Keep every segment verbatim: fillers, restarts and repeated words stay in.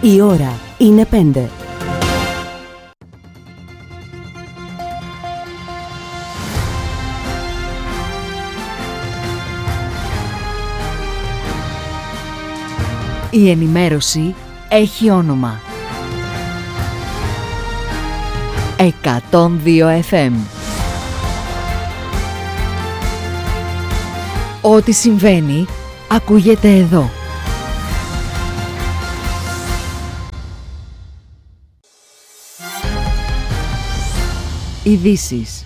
Η ώρα είναι πέντε. Η ενημέρωση έχει όνομα. εκατόν δύο εφ εμ. Ό,τι συμβαίνει, ακούγεται εδώ. Ειδήσεις.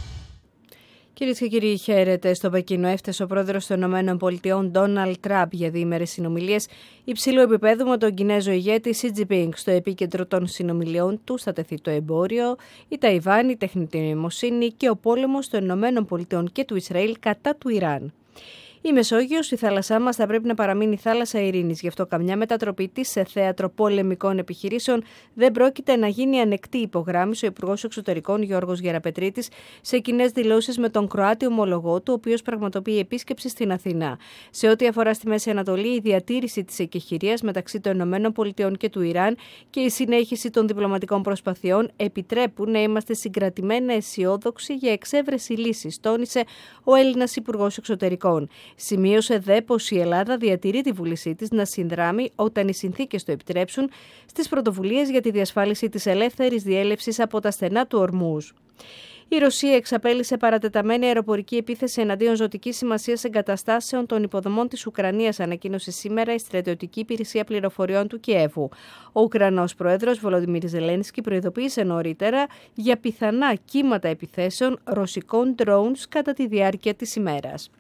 Κυρίες και κύριοι, χαίρετε. Στο Πεκίνο έφτασε ο πρόεδρος των ΗΠΑ, Ντόναλντ Τραμπ, για διήμερες συνομιλίες υψηλού επίπεδου με τον Κινέζο ηγέτη Σι Τζινπίνγκ. Στο επίκεντρο των συνομιλιών του θα τεθεί το εμπόριο, η Ταϊβάν, η τεχνητή νοημοσύνη και ο πόλεμος των ΗΠΑ και του Ισραήλ κατά του Ιράν. Η Μεσόγειος, η θάλασσά μας, θα πρέπει να παραμείνει θάλασσα ειρήνης. Γι' αυτό καμιά μετατροπή της σε θέατρο πολεμικών επιχειρήσεων δεν πρόκειται να γίνει ανεκτή, υπογράμμισε ο Υπουργός Εξωτερικών Γιώργος Γεραπετρίτης σε κοινές δηλώσεις με τον Κροάτι ομολογό του, ο οποίος πραγματοποιεί επίσκεψη στην Αθήνα. Σε ό,τι αφορά στη Μέση Ανατολή, η διατήρηση της εκεχηρίας μεταξύ των ΗΠΑ και του Ιράν και η συνέχιση των διπλωματικών προσπαθειών επιτρέπουν να είμαστε συγκρατημένα αισιόδοξοι για εξέβρεση λύσης, τόνισε ο Έλληνας Υπουργός Εξωτερικών. Σημείωσε δε πως η Ελλάδα διατηρεί τη βούλησή της να συνδράμει, όταν οι συνθήκες το επιτρέψουν, στις πρωτοβουλίες για τη διασφάλιση της ελεύθερης διέλευσης από τα στενά του Ορμούζ. Η Ρωσία εξαπέλυσε παρατεταμένη αεροπορική επίθεση εναντίον ζωτικής σημασίας εγκαταστάσεων των υποδομών της Ουκρανίας, ανακοίνωσε σήμερα η Στρατιωτική Υπηρεσία Πληροφοριών του Κιέβου. Ο Ουκρανός πρόεδρος Βολοντιμίρ Ζελένσκι προειδοποίησε νωρίτερα για πιθανά κύματα επιθέσεων ρωσικών drones κατά τη διάρκεια της ημέρας.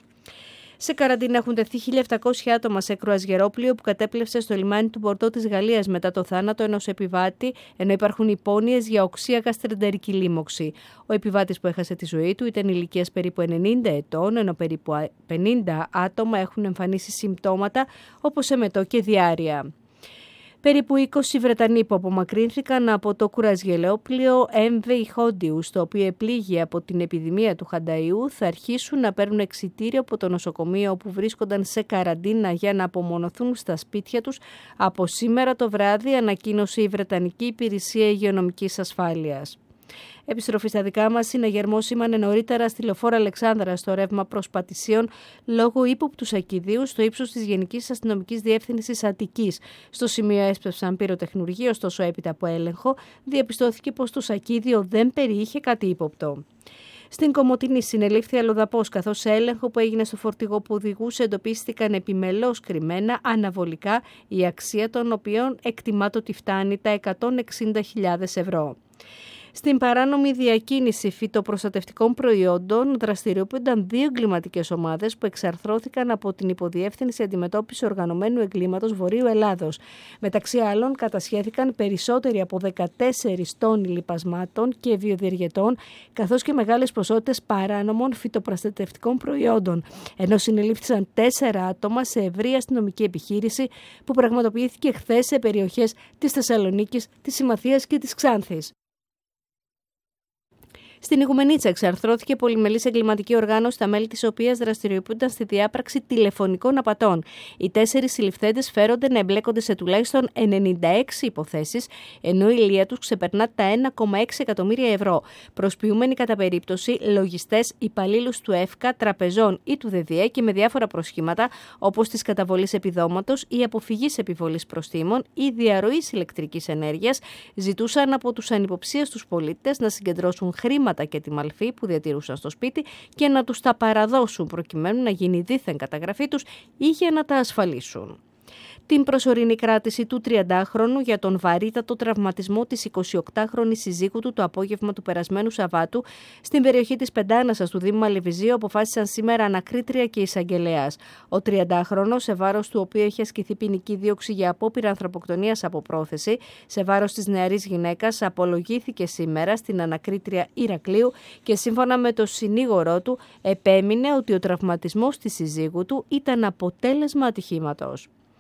Σε καραντίνα έχουν τεθεί χίλια επτακόσια άτομα σε κρουαζιερόπλοιο που κατέπλευσε στο λιμάνι του Πορτό της Γαλλίας μετά το θάνατο ενός επιβάτη, ενώ υπάρχουν υπόνοιες για οξεία γαστρεντερική λίμωξη. Ο επιβάτης που έχασε τη ζωή του ήταν ηλικίας περίπου ενενήντα ετών, ενώ περίπου πενήντα άτομα έχουν εμφανίσει συμπτώματα όπως εμετό και διάρρεια. Περίπου είκοσι Βρετανοί που απομακρύνθηκαν από το κουραζιερόπλοιο εμ βι Hondius, το οποίο επλήγει από την επιδημία του χανταϊού, θα αρχίσουν να παίρνουν εξιτήριο από το νοσοκομείο όπου βρίσκονταν σε καραντίνα για να απομονωθούν στα σπίτια τους από σήμερα το βράδυ, ανακοίνωσε η Βρετανική Υπηρεσία Υγειονομικής Ασφάλειας. Επιστροφή στα δικά μας, συναγερμό σήμανε νωρίτερα στη λεωφόρο Αλεξάνδρα στο ρεύμα προς Πατησίων λόγω ύποπτου σακιδίου στο ύψος της Γενικής Αστυνομικής Διεύθυνσης Αττικής. Στο σημείο έσπευσαν πυροτεχνουργοί, ωστόσο έπειτα από έλεγχο διαπιστώθηκε πως το σακίδιο δεν περιείχε κάτι ύποπτο. Στην Κομοτηνή συνελήφθη αλλοδαπός, καθώς σε έλεγχο που έγινε στο φορτηγό που οδηγούσε εντοπίστηκαν επιμελώς κρυμμένα αναβολικά, η αξία των οποίων εκτιμάται ότι φτάνει τα εκατόν εξήντα χιλιάδες ευρώ. Στην παράνομη διακίνηση φυτοπροστατευτικών προϊόντων δραστηριοποιούνταν δύο εγκληματικές ομάδες που εξαρθρώθηκαν από την Υποδιεύθυνση Αντιμετώπισης Οργανωμένου Εγκλήματος Βορείου Ελλάδος. Μεταξύ άλλων, κατασχέθηκαν περισσότεροι από δεκατέσσερις τόνοι λιπασμάτων και βιοδιεργετών, καθώς και μεγάλες ποσότητες παράνομων φυτοπροστατευτικών προϊόντων, ενώ συνελήφθησαν τέσσερα άτομα σε ευρεία αστυνομική επιχείρηση που πραγματοποιήθηκε χθες σε περιοχές της Θεσσαλονίκης, της Συμμαθίας και της Ξάνθης. Στην Ιγουμενίτσα εξαρθρώθηκε πολυμελής εγκληματική οργάνωση, τα μέλη της οποίας δραστηριοποιούνταν στη διάπραξη τηλεφωνικών απατών. Οι τέσσερις συλληφθέντες φέρονται να εμπλέκονται σε τουλάχιστον ενενήντα έξι υποθέσεις, ενώ η ηλία τους ξεπερνά τα ένα κόμμα έξι εκατομμύρια ευρώ. Προσποιούμενοι κατά περίπτωση λογιστές, υπαλλήλους του ΕΦΚΑ, τραπεζών ή του ΔΔΕ και με διάφορα προσχήματα όπως της καταβολής επιδόματος ή αποφυγής επιβολής προστίμων ή διαρροής ηλεκτρικής ενέργειας, ζητούσαν από τους ανυποψίαστους πολίτες να συγκεντρώσουν χρήματα και τη μαλφή που διατηρούσαν στο σπίτι και να τους τα παραδώσουν προκειμένου να γίνει δήθεν καταγραφή τους ή για να τα ασφαλίσουν. Την προσωρινή κράτηση του τριαντάχρονου για τον βαρύτατο τραυματισμό της εικοσιοκτάχρονης συζύγου του το απόγευμα του περασμένου Σαββάτου στην περιοχή της Πεντάνασας του Δήμου Μαλεβιζίου αποφάσισαν σήμερα ανακρίτρια και εισαγγελέας. Ο τριαντάχρονος, σε βάρος του οποίου έχει ασκηθεί ποινική δίωξη για απόπειρα ανθρωποκτονίας από πρόθεση, σε βάρος της νεαρής γυναίκας, απολογήθηκε σήμερα στην ανακρίτρια Ηρακλείου και σύμφωνα με το συνήγορό του επέμεινε ότι ο τραυματισμός της συζύγου του ήταν αποτέλεσμα ατυχήματος.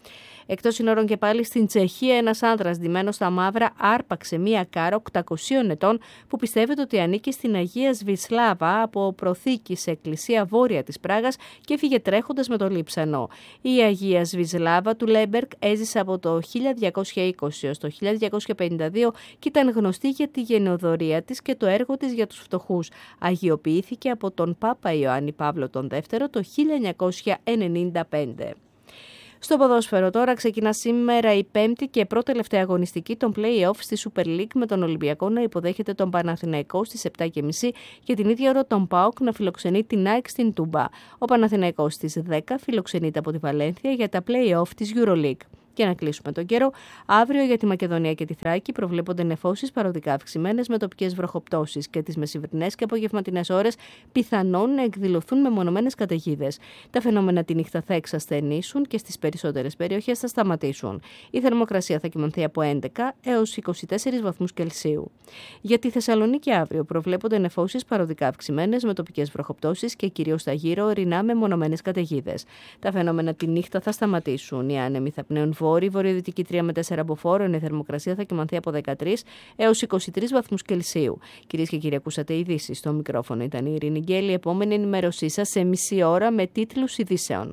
Εκτός συνόρων και πάλι στην Τσεχία, ένας άνδρας ντυμένος στα μαύρα άρπαξε μία κάρα οκτακοσίων ετών που πιστεύετε ότι ανήκει στην Αγία Σβισλάβα από προθήκη σε εκκλησία βόρεια της Πράγας και έφυγε τρέχοντας με το λείψανο. Η Αγία Σβισλάβα του Λέμπερκ έζησε από το χίλια διακόσια είκοσι έως το χίλια διακόσια πενήντα δύο και ήταν γνωστή για τη γενεοδορία της και το έργο της για τους φτωχούς. Αγιοποιήθηκε από τον Πάπα Ιωάννη Παύλο τον Δεύτερο το χίλια εννιακόσια ενενήντα πέντε. Στο ποδόσφαιρο τώρα ξεκινά σήμερα η πέμπτη και πρώτη τελευταία αγωνιστική των play-off στη Super League με τον Ολυμπιακό να υποδέχεται τον Παναθηναϊκό στις επτά και μισή και την ίδια ώρα τον ΠΑΟΚ να φιλοξενεί την ΑΕΚ στην Τούμπα. Ο Παναθηναϊκός στις δέκα φιλοξενείται από τη Βαλένθια για τα play-off της EuroLeague. Και να κλείσουμε τον καιρό, αύριο για τη Μακεδονία και τη Θράκη προβλέπονται νεφώσεις παροδικά αυξημένες με τοπικές βροχοπτώσεις και τις μεσημβρινές και απογευματινές ώρες πιθανόν να εκδηλωθούν μεμονωμένες καταιγίδες. Τα φαινόμενα τη νύχτα θα εξασθενήσουν και στις περισσότερες περιοχές θα σταματήσουν. Η θερμοκρασία θα κυμανθεί από έντεκα έως είκοσι τέσσερις βαθμούς Κελσίου. Για τη Θεσσαλονίκη αύριο προβλέπονται νεφώσεις παροδικά αυξημένες με τοπικές βροχοπτώσεις και κυρίως στα γύρω ορεινά μεμονωμένες καταιγίδες. Τα φαινόμενα τη νύχτα θα σταματήσουν. Οι άνεμοι θα πνέουν βόρειοι, βορειοδυτική τρία με τέσσερα από φόρο, η θερμοκρασία θα κυμανθεί από δεκατρείς έως είκοσι τρεις βαθμούς Κελσίου. Κυρίες και κύριοι, ακούσατε ειδήσεις. Στο μικρόφωνο ήταν η Ειρήνη Γκέλη. Επόμενη ενημέρωσή σας σε μισή ώρα με τίτλους ειδήσεων.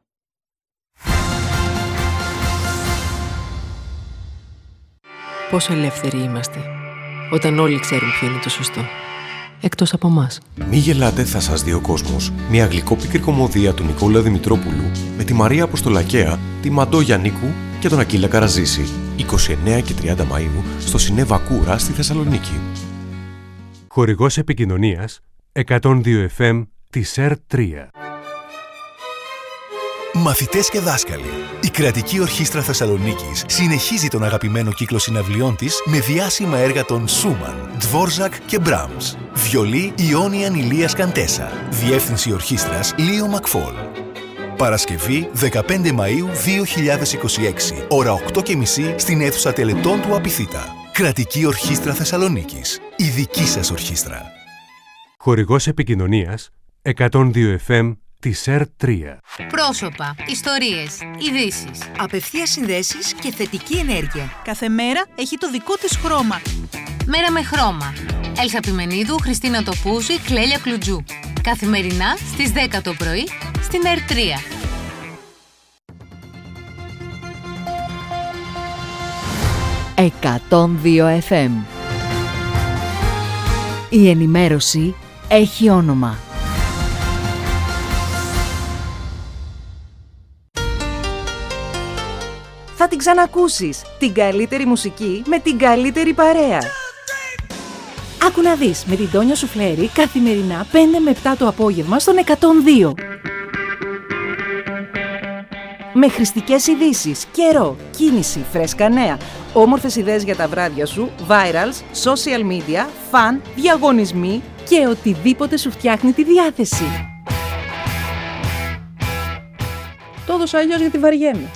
Πόσο ελεύθεροι είμαστε όταν όλοι ξέρουν ποιο είναι το σωστό. Εκτός από εμάς. Μη γελάτε, θα σας δει ο κόσμος. Μια γλυκόπικρη κομμωδία του Νικόλα Δημητρόπουλου με τη Μαρία Αποστολακαία, τη Μαντώ Γιαννίκου και τον Ακύλα Καραζήση. είκοσι εννέα και τριάντα Μαΐου στο Σινέβα Κούρα στη Θεσσαλονίκη. Χορηγός επικοινωνίας εκατόν δύο εφ εμ της ΕΡ τρία. Μαθητές και δάσκαλοι, η Κρατική Ορχήστρα Θεσσαλονίκης συνεχίζει τον αγαπημένο κύκλο συναυλιών της με διάσημα έργα των Σούμαν, Ντβόρζακ και Μπράμς. Βιολί Ιόνιαν Ηλίας Καντέσα. Διεύθυνση ορχήστρας Λίο Μακφόλ. Παρασκευή δεκαπέντε Μαΐου δύο χιλιάδες είκοσι έξι, ώρα οκτώ και μισή στην αίθουσα τελετών του Απιθύτα. Κρατική Ορχήστρα Θεσσαλονίκης. Η δική σας ορχήστρα. Χορηγός επικοινωνίας εκατόν δύο εφ εμ της ΕΡ τρία. Πρόσωπα, ιστορίες, ειδήσεις. Απευθείας συνδέσεις και θετική ενέργεια. Κάθε μέρα έχει το δικό της χρώμα. Μέρα με χρώμα. Έλσα Πιμενίδου, Χριστίνα Τοπούζη, Κλέλια Κλουτζού. Καθημερινά στις δέκα το πρωί στην ΕΡ τρία. εκατόν δύο εφ εμ. Η ενημέρωση έχει όνομα. Θα την ξανακούσεις. Την καλύτερη μουσική με την καλύτερη παρέα. Άκου να δεις με την Τόνια Σουφλέρη καθημερινά πέντε με επτά το απόγευμα στον εκατόν δύο. Με χρηστικές ειδήσεις, καιρό, κίνηση, φρέσκα νέα, όμορφες ιδέες για τα βράδια σου, virals, social media, φαν, διαγωνισμοί και οτιδήποτε σου φτιάχνει τη διάθεση. Το έδωσα αλλιώς γιατί βαριέμαι.